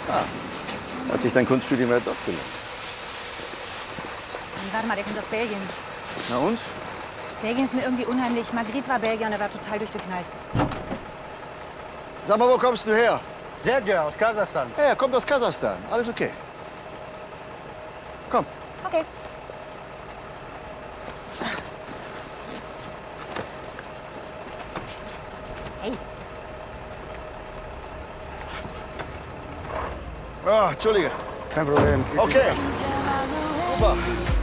Ah, hat sich dein Kunststudium ja doch gelohnt. Nee, warte mal, der kommt aus Belgien. Na und? Belgien ist mir irgendwie unheimlich. Margrit war Belgier und er war total durchgeknallt. Sag mal, wo kommst du her? Sergej aus Kasachstan. Ja, er kommt aus Kasachstan. Alles okay. Komm. Okay. Hey. Oh, Entschuldige. Kein Problem. Okay. Super.